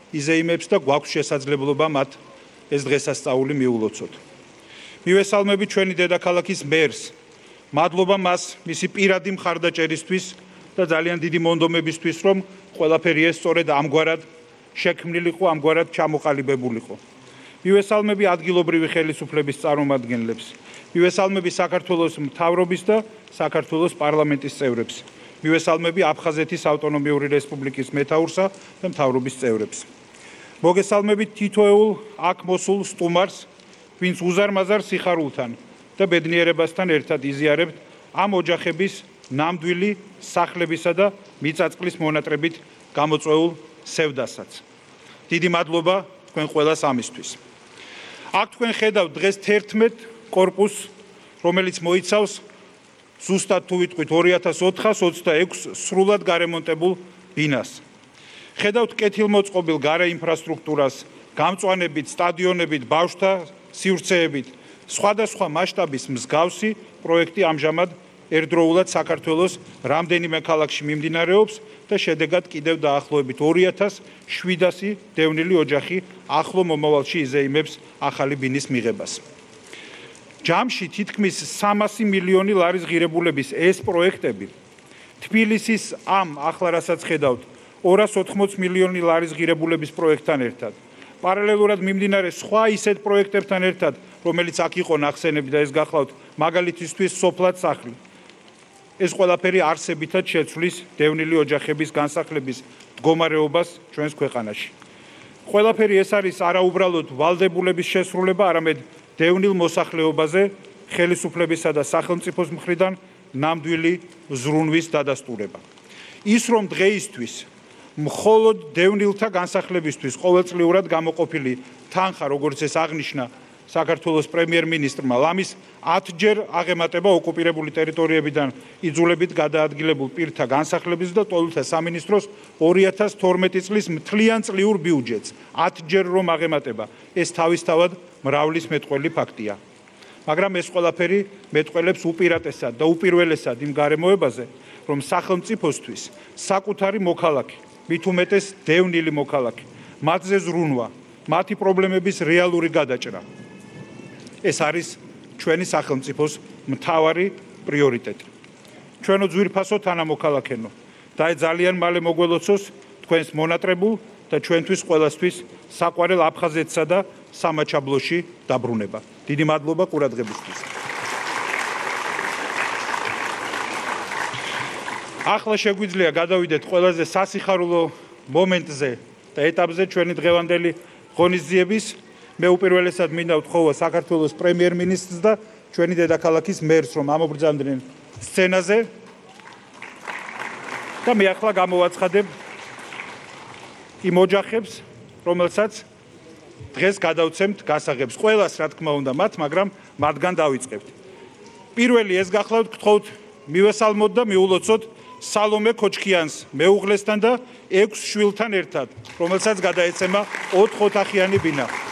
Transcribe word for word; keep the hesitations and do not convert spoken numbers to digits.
იზეიმებს და გვაქვს შესაძლებლობა მათ ეს დღესასწაული მიულოცოთ. მივესალმებით ჩვენი დედაქალაქის მერს. მადლობა მას მისი პირადი მხარდაჭერისთვის და ძალიან დიდი მონდომებისთვის, რომ ყველაფერი ეს სწორედ ამგვარად შექმნილიყო, ამგვარად ჩამოყალიბებულიყო. მივესალმები ადგილობრივი ხელისუფლების წარმომადგენლებს. მივესალმები საქართველოს მთავრობის და საქართველოს პარლამენტის წევრებს. მივესალმები აფხაზეთის ავტონომიური რესპუბლიკის მეთაურსა და მთავრობის წევრებს. მოგესალმებით თითოეულ აქ მოსულ სტუმარს, ვინც უზარმაზარ სიხარულთან და ბედნიერებასთან ერთად იზიარებთ ამ ოჯახების ნამდვილი სახლებისა და მიწაწყლის მონატრებით გამოწვეულ სევდასაც. დიდი მადლობა თქვენ ყველას ამისთვის. აქ თქვენ ხედავთ დღეს თერთმეტ კორპუსს, რომელიც მოიცავს ზუსტად თუ ვიტყვით ორი ათას ოთხას ოცდაექვსს სრულად გარემონტებულ ბინას. ხედავთ კეთილმოწყობილ გარე ინფრასტრუქტურას, გამწვანებით, სტადიონებით, ბავშვთა სივრცეებით, სხვადასხვა მასშტაბის მსგავსი პროექტი ამჟამად ერთდროულად საქართველოს რამდენიმე ქალაქში მიმდინარეობს და შედეგად კიდევ დაახლოებით ორი ათას შვიდასი დევნილი ოჯახი ახლო მომავალში იზეიმებს ახალი ბინის მიღებას. ჯამში თითქმის სამასი მილიონი ლარის ღირებულების ეს პროექტები თბილისის ამ ახლა რასაც ხედავთ ორას ოთხმოც მილიონი ლარის ღირებულების პროექტთან ერთად, პარალელურად მიმდინარე სხვა ისეთ პროექტებთან ერთად, რომელიც აქ იყო ნახსენები და ეს გახლავთ მაგალითისთვის სოფლად სახლი. ეს ყველაფერი არსებითად შეცვლის დევნილი ოჯახების განსახლების მდგომარეობას ჩვენს ქვეყანაში. ყველაფერი ეს არის არაუბრალოდ ვალდებულების შესრულება, არამედ დევნილ მოსახლეობაზე ხელისუფლებისა და სახელმწიფოს მხრიდან ნამდვილი ზრუნვის დადასტურება. ის რომ დღეისთვის მხოლოდ დევნილთა განსახლებისთვის ყოველწლიურად გამოყოფილი თანხა, როგორც ეს აღნიშნა საქართველოს პრემიერ-მინისტრმა, ლამის ათჯერ აღემატება ოკუპირებული ტერიტორიებიდან იძულებით გადაადგილებულ პირთა განსახლების და ტოლთა სამინისტროს ორი ათას თორმეტი წლის მთლიან წლიურ ბიუჯეტს. ათჯერ რომ აღემატება, ეს თავისთავად მრავლის მეტყველი ფაქტია. მაგრამ ეს ყველაფერი მეტყველებს უპირატესად და უპირველესად იმ გარემოებაზე, რომ სახელმწიფოსთვის საკუთარი მოქალაქე, მით უმეტეს დევნილი მოქალაქე, მათზე ზრუნვა, მათი პრობლემების რეალური გადაჭრა. ეს არის ჩვენი სახელმწიფოს მთავარი პრიორიტეტი. ჩვენო ძვირფასო თანამოქალაქენო, და ძალიან მალე მოგველოცოს თქვენს მონატრებულ და ჩვენთვის ყველასთვის საყვარელ აფხაზეთსა და სამაჩაბლოში დაბრუნება. დიდი მადლობა ყურადღებისთვის. ახლა შეგვიძლია გადავიდეთ ყველაზე სასიხარულო მომენტზე და ეტაპზე ჩვენი დღევანდელი ღონისძიების. მე უპირველესად მინდა ვთხოვო საქართველოს პრემიერ-მინისტრს და ჩვენი დედაქალაქის მერს, რომ ამობრძანდნენ სცენაზე და მე ახლა გამოვაცხადებ იმ ოჯახებს, რომელსაც დღეს გადავცემთ გასაღებს. ყველას რა თქმა უნდა მათ, მაგრამ მათგან დავიწყებთ. პირველი ეს გახლავთ, გთხოვთ მივესალმოთ და მიულოცოთ სალომე ქოჩქიანს მეუღლესთან და ექვს შვილთან ერთად, რომელსაც გადაეცემა ოთხ ოთახიანი ბინა.